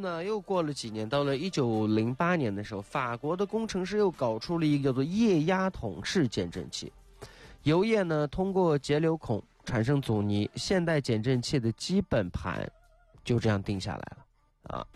呢，又过了几年，到了1908年的时候，法国的工程师又搞出了一个叫做液压筒式减震器。油液呢通过节流孔产生阻尼，现代减震器的基本盘就这样定下来了啊。